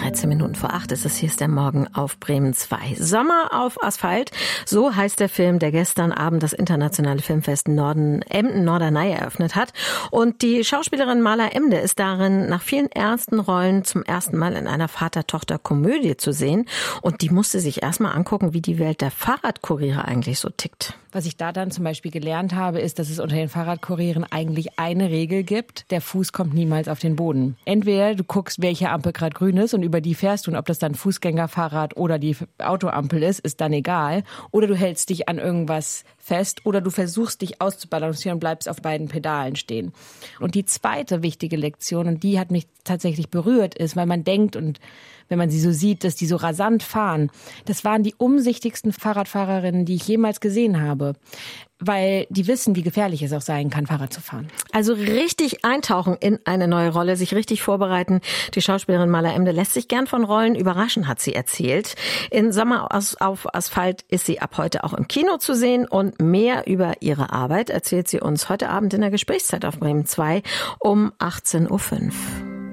13 Minuten vor 8 ist es. Hier ist der Morgen auf Bremen 2. Sommer auf Asphalt, so heißt der Film, der gestern Abend das internationale Filmfest Emden-Norderney eröffnet hat. Und die Schauspielerin Mala Emde ist darin nach vielen ernsten Rollen zum ersten Mal in einer Vater-Tochter-Komödie zu sehen. Und die musste sich erstmal angucken, wie die Welt der Fahrradkuriere eigentlich so tickt. Was ich da dann zum Beispiel gelernt habe, ist, dass es unter den Fahrradkurieren eigentlich eine Regel gibt: Der Fuß kommt niemals auf den Boden. Entweder du guckst, welche Ampel gerade grün ist und über die fährst du, und ob das dann Fußgängerfahrrad oder die Autoampel ist dann egal. Oder du hältst dich an irgendwas fest oder du versuchst dich auszubalancieren und bleibst auf beiden Pedalen stehen. Und die zweite wichtige Lektion, und die hat mich tatsächlich berührt, ist, weil man denkt, und wenn man sie so sieht, dass die so rasant fahren, das waren die umsichtigsten Fahrradfahrerinnen, die ich jemals gesehen habe. Weil die wissen, wie gefährlich es auch sein kann, Fahrrad zu fahren. Also richtig eintauchen in eine neue Rolle, sich richtig vorbereiten. Die Schauspielerin Mala Emde lässt sich gern von Rollen überraschen, hat sie erzählt. In Sommer auf Asphalt ist sie ab heute auch im Kino zu sehen, und mehr über ihre Arbeit erzählt sie uns heute Abend in der Gesprächszeit auf Bremen 2 um 18.05 Uhr.